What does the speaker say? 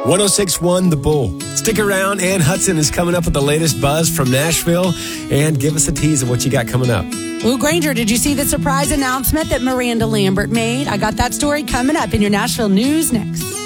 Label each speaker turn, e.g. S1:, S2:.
S1: 106.1 The Bull. Stick around. Ann Hudson is coming up with the latest buzz from Nashville. And give us a tease of what you got coming up.
S2: Well, Granger, did you see the surprise announcement that Miranda Lambert made? I got that story coming up in your Nashville news next.